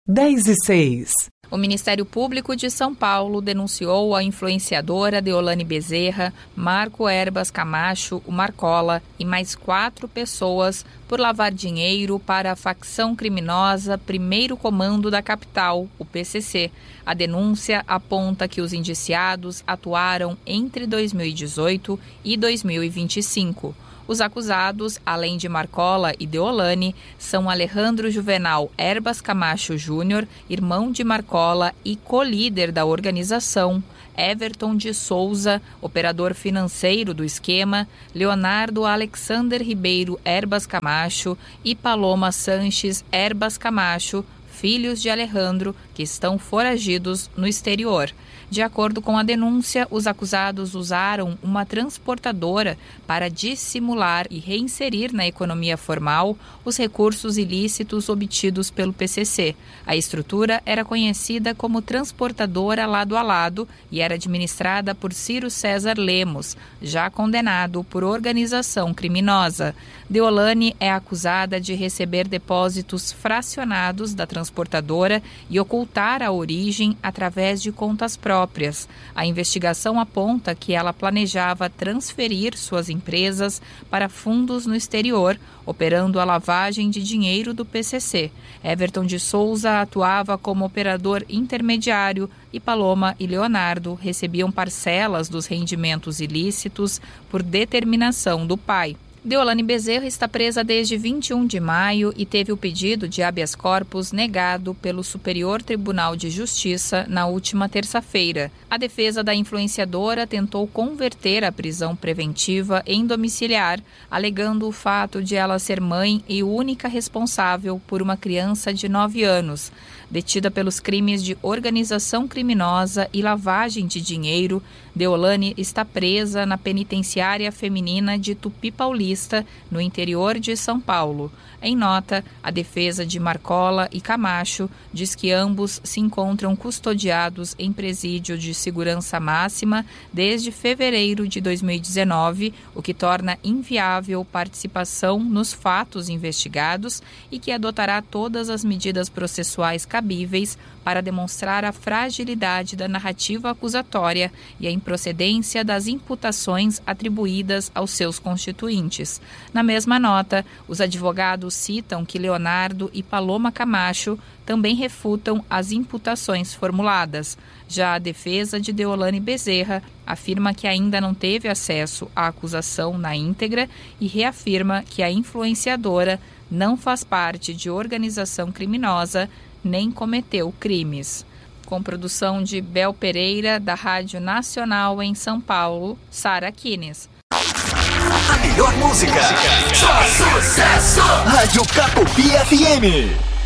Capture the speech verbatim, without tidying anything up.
dez e seis. O Ministério Público de São Paulo denunciou a influenciadora Deolane Bezerra, Marco Erbas Camacho, o Marcola, e mais quatro pessoas por lavar dinheiro para a facção criminosa Primeiro Comando da Capital, o P C C. A denúncia aponta que os indiciados atuaram entre dois mil e dezoito e dois mil e vinte e cinco. Os acusados, além de Marcola e Deolane, são Alejandro Juvenal Erbas Camacho Júnior, irmão de Marcola e co-líder da organização, Everton de Souza, operador financeiro do esquema, Leonardo Alexander Ribeiro Erbas Camacho e Paloma Sanches Erbas Camacho, filhos de Alejandro, que estão foragidos no exterior. De acordo com a denúncia, os acusados usaram uma transportadora para dissimular e reinserir na economia formal os recursos ilícitos obtidos pelo P C C. A estrutura era conhecida como Transportadora Lado a Lado e era administrada por Ciro César Lemos, já condenado por organização criminosa. Deolane é acusada de receber depósitos fracionados da transportadora e ocultar a origem através de contas próprias. A investigação aponta que ela planejava transferir suas empresas para fundos no exterior, operando a lavagem de dinheiro do P C C. Everton de Souza atuava como operador intermediário e Paloma e Leonardo recebiam parcelas dos rendimentos ilícitos por determinação do pai. Deolane Bezerra está presa desde vinte e um de maio e teve o pedido de habeas corpus negado pelo Superior Tribunal de Justiça na última terça-feira. A defesa da influenciadora tentou converter a prisão preventiva em domiciliar, alegando o fato de ela ser mãe e única responsável por uma criança de nove anos. Detida pelos crimes de organização criminosa e lavagem de dinheiro, Deolane está presa na penitenciária feminina de Tupi Paulista, no interior de São Paulo. Em nota, a defesa de Marcola e Camacho diz que ambos se encontram custodiados em presídio de segurança máxima desde fevereiro de dois mil e dezenove, o que torna inviável participação nos fatos investigados e que adotará todas as medidas processuais cabíveis para demonstrar a fragilidade da narrativa acusatória e a improcedência das imputações atribuídas aos seus constituintes. Na mesma nota, os advogados citam que Leonardo e Paloma Camacho também refutam as imputações formuladas. Já a defesa de Deolane Bezerra afirma que ainda não teve acesso à acusação na íntegra e reafirma que a influenciadora não faz parte de organização criminosa nem cometeu crimes. Com produção de Bel Pereira, da Rádio Nacional em São Paulo, Sara Kines. A melhor música, só sucesso! Rádio Capopi F M.